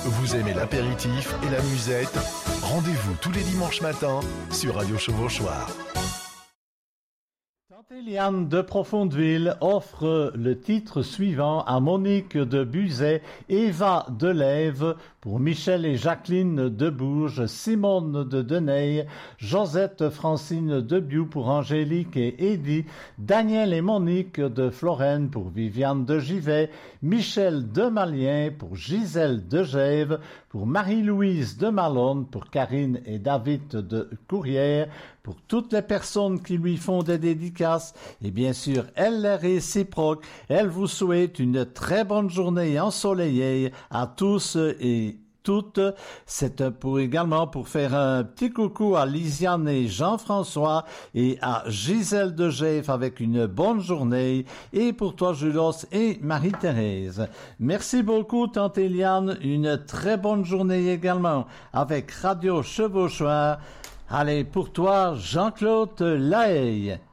Vous aimez l'apéritif et la musette? Rendez-vous tous les dimanches matins sur Radio Chevauchoir. Tante Eliane de Profondeville offre le titre suivant à Monique de Buzet, Eva de Lève, pour Michel et Jacqueline de Bourges, Simone de Deney, Josette Francine de Biou pour Angélique et Eddie, Daniel et Monique de Florène pour Viviane de Givet, Michel de Malien pour Gisèle de Gève, pour Marie-Louise de Malone, pour Karine et David de Courrières, pour toutes les personnes qui lui font des dédicaces, et bien sûr, elle est réciproque. Elle vous souhaite une très bonne journée ensoleillée à tous et toutes. C'est également pour faire un petit coucou à Lisiane et Jean-François et à Gisèle de Gève avec une bonne journée, et pour toi Julos et Marie-Thérèse. Merci beaucoup Tante Eliane, une très bonne journée également avec Radio Chevauchoir. Allez, pour toi Jean-Claude Lahaye.